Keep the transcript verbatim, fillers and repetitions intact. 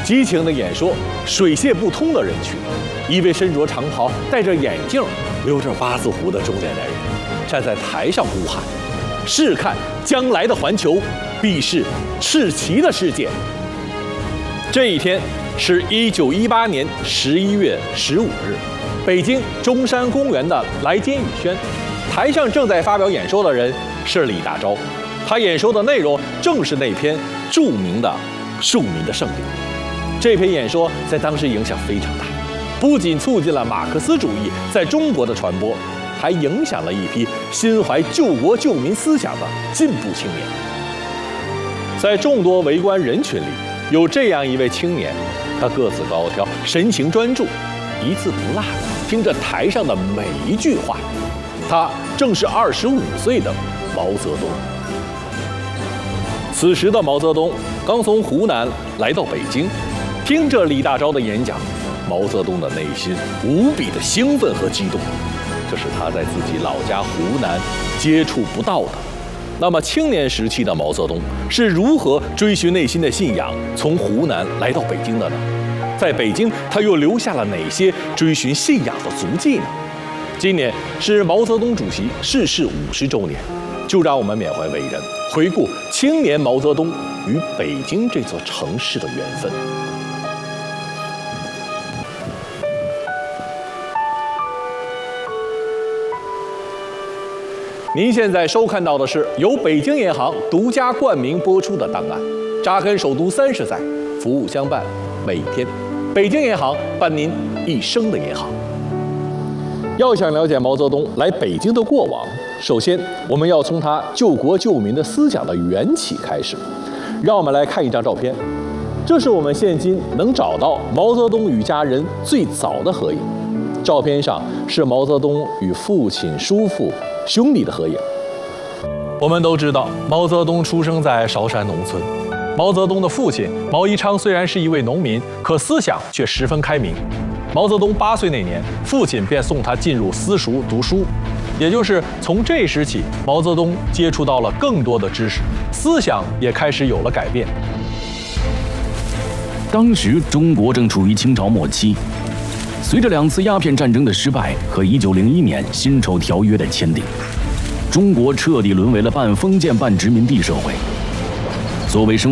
激情的演说，水泄不通的人群，一位身着长袍、戴着眼镜、留着八字胡的中年男人，站在台上呼喊：“试看将来的环球，必是赤旗的世界。”这一天是一九一八年十一月十五日，北京中山公园的来监雨轩，台上正在发表演说的人是李大钊，他演说的内容正是那篇著名的《庶民的胜利》。这篇演说在当时影响非常大，不仅促进了马克思主义在中国的传播，还影响了一批心怀救国救民思想的进步青年。在众多围观人群里，有这样一位青年，他个子高挑，神情专注，一字不落地听着台上的每一句话。他正是二十五岁的毛泽东。此时的毛泽东刚从湖南来到北京，听着李大钊的演讲，毛泽东的内心无比的兴奋和激动，这是他在自己老家湖南接触不到的。那么青年时期的毛泽东是如何追寻内心的信仰，从湖南来到北京的呢？在北京，他又留下了哪些追寻信仰的足迹呢？今年是毛泽东主席逝世五十周年，就让我们缅怀伟人，回顾青年毛泽东与北京这座城市的缘分。您现在收看到的是由北京银行独家冠名播出的档案，扎根首都三十载，服务相伴每一天。北京银行伴您一生的银行。要想了解毛泽东来北京的过往，首先我们要从他救国救民的思想的缘起开始。让我们来看一张照片，这是我们现今能找到毛泽东与家人最早的合影。照片上是毛泽东与父亲、叔父、兄弟的合影。我们都知道，毛泽东出生在韶山农村。毛泽东的父亲毛宜昌虽然是一位农民，可思想却十分开明。毛泽东八岁那年，父亲便送他进入私塾读书，也就是从这时起，毛泽东接触到了更多的知识，思想也开始有了改变。 当时中国正处于清朝末期，随着两次鸦片战争的失败和一九零一年辛丑条约的签订，中国彻底沦为了半封建半殖民地社会。作为生